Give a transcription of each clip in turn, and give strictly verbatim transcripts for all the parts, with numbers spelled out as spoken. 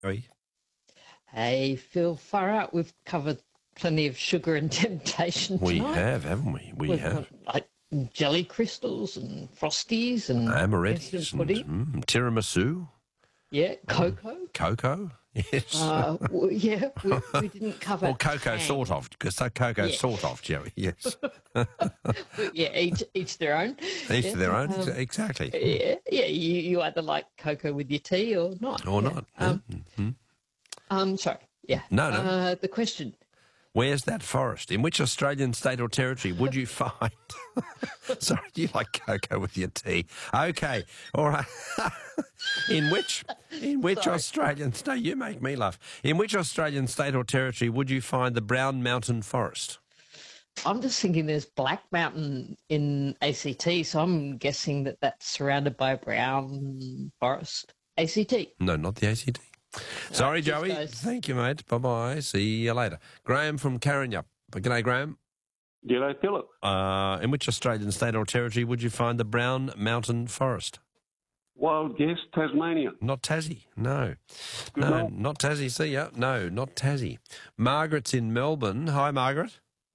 Jerry. Hey, Phil, far out. We've covered plenty of sugar and temptation We tonight. have, haven't we? We We've have. got, like jelly crystals and frosties and Amarettis instant and pudding. mm, tiramisu. Yeah, cocoa. Cocoa. Yes. Uh, w- yeah, we, we didn't cover. Or cocoa, tang. sort of. Because cocoa, Yeah. sort of, Jerry. Yes. Yeah, each each their own. Each Yeah, to their own. um, Exactly. Yeah, yeah. You, you either like cocoa with your tea or not. Or yeah. not. Um, Mhm. um, sorry. Yeah. No, no. Uh, the question. Where's that forest? In which Australian state or territory would you find... Sorry, do you like cocoa with your tea? Okay, all right. in which in which Sorry. Australian... No, you make me laugh. In which Australian state or territory would you find the Brown Mountain Forest? I'm just thinking there's Black Mountain in A C T, so I'm guessing that that's surrounded by brown forest. A C T. No, not the A C T. Sorry, cheers, Joey. guys. Thank you, mate. Bye-bye. See you later. Graham from Karrinyup. G'day, Graham. G'day, Philip. Uh, in which Australian state or territory would you find the Brown Mountain Forest? Wild guess, Tasmania. Not Tassie, no. Good no, night. not Tassie. See ya. No, not Tassie. Margaret's in Melbourne. Hi, Margaret.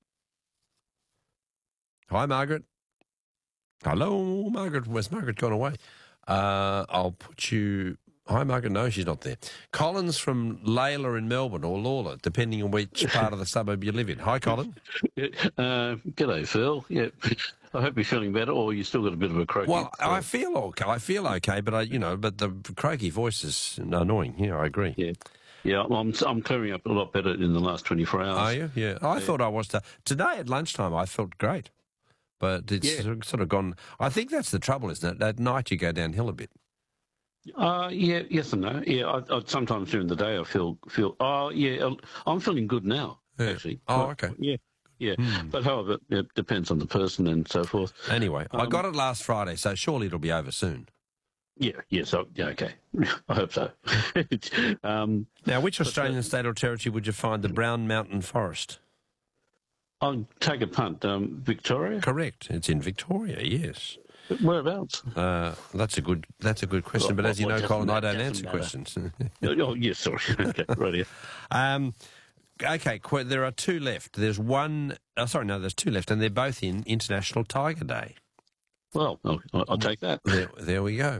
Hi, Margaret. Hello, Margaret. Where's Margaret gone away? Uh, I'll put you... Hi, Margaret. No, she's not there. Colin's from Layla in Melbourne, or Lawler, depending on which part of the suburb you live in. Hi, Colin. Uh, g'day, Phil. Yeah, I hope you're feeling better, or you still got a bit of a croaky. Well, I feel okay. I feel okay, but I, you know, but the croaky voice is annoying. Yeah, I agree. yeah, yeah. I'm I'm clearing up a lot better in the last twenty-four hours. Are you? Yeah. I thought I was. To, today at lunchtime, I felt great, but it's Yeah. sort of gone. I think that's the trouble, isn't it? At night, you go downhill a bit. Uh, yeah, yes and no. Yeah, I, I, sometimes during the day I feel feel. Oh, yeah, I'm feeling good now. Yeah. Actually. Oh, okay. Yeah, yeah. Hmm. But however, it depends on the person and so forth. Anyway, I Um, got it last Friday, so surely it'll be over soon. Yeah, yeah. So yeah, okay. I hope so. um, Now, which Australian state or territory would you find the Brown Mountain Forest? I'll take a punt. Um, Victoria. Correct. It's in Victoria. Yes. Whereabouts? Uh, that's a good. That's a good question. Well, but as you well, know, it Colin, I doesn't- don't doesn't answer matter. questions. Oh, yes, sorry. Okay, right here. um, okay, qu- there are two left. There's one. Oh, sorry, no, there's two left, and they're both in International Tiger Day. Well, I'll, I'll take that. There, there we go.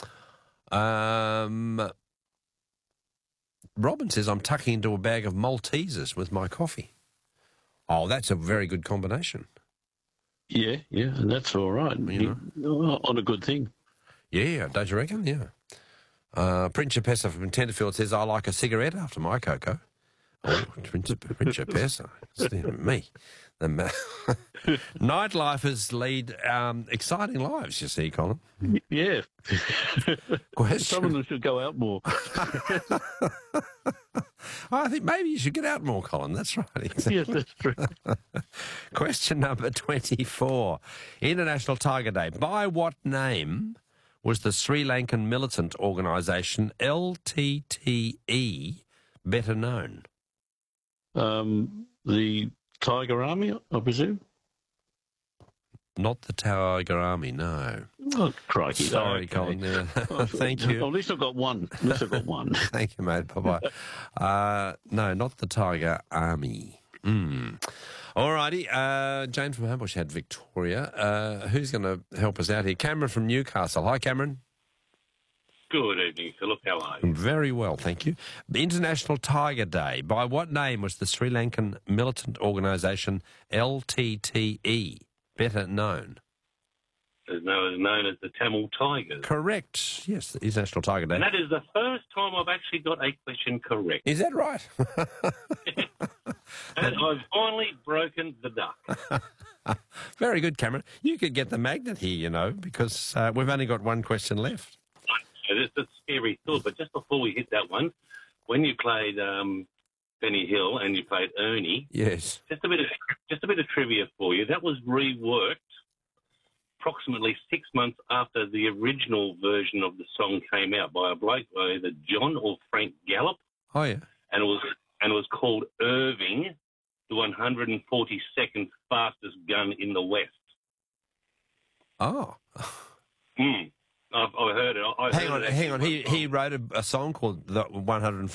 Um, Robin says I'm tucking into a bag of Maltesers with my coffee. Oh, that's a very good combination. Yeah, yeah, and that's all right. You You- on a good thing. Yeah, don't you reckon? Yeah. Uh, Principessa from Tenterfield says I like a cigarette after my cocoa. Oh, Princip- Principessa, it's me. The ma- Nightlifers lead um, exciting lives, you see, Colin. Yeah. Question. Some of them should go out more. I think maybe you should get out more, Colin. That's right. Exactly. Yes, that's true. Question number twenty-four. International Tiger Day. By what name was the Sri Lankan militant organisation L T T E better known? Um, the Tiger Army, I presume? Not the Tiger Army, no. Oh, crikey. Sorry, Okay. Colin. Yeah. Thank Well, you. at least I've got one. At least I've got one. Thank you, mate. Bye-bye. Uh, no, not the Tiger Army. Mm. All righty. Uh, Jane from Hambush had Victoria. Uh, who's going to help us out here? Cameron from Newcastle. Hi, Cameron. Good evening, Philip. How are you? Very well, thank you. International Tiger Day. By what name was the Sri Lankan militant organisation L T T E better known? It's known known as the Tamil Tigers. Correct. Yes, the International Tiger Day. And that is the first time I've actually got a question correct. Is that right? And I've finally broken the duck. Very good, Cameron. You could get the magnet here, you know, because uh, we've only got one question left. So this is a scary thought, but just before we hit that one, when you played um, Benny Hill and you played Ernie, Yes. just a bit of just a bit of trivia for you. That was reworked approximately six months after the original version of the song came out by a bloke by either John or Frank Gallup, Oh, yeah. and it was and it was called Irving, the one hundred forty-second fastest gun in the West. Oh. Hmm. I've, I've heard it. I Hang heard on, it hang on. actually He one he time. wrote a, a song called the one hundred